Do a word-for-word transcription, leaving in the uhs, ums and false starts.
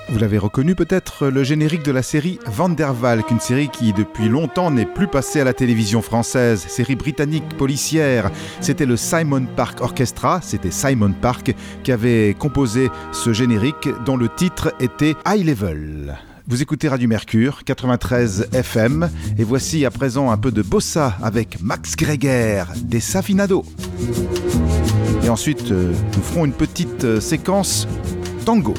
Vous l'avez reconnu peut-être, le générique de la série Van der Valk, une série qui depuis longtemps n'est plus passée à la télévision française, série britannique policière. C'était le Simon Park Orchestra, c'était Simon Park qui avait composé ce générique dont le titre était High Level. Vous écoutez Radio Mercure, quatre-vingt-treize F M, et voici à présent un peu de bossa avec Max Greger, Desafinado. Et ensuite, euh, nous ferons une petite euh, séquence tango.